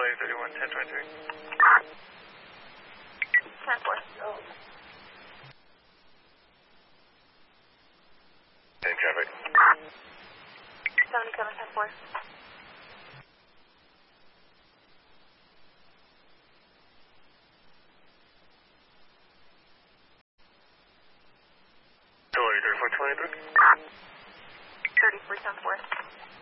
31, 1023. 10-4. 10 traffic. 77, 10-4. Authority 34, 23. 33, 10-4.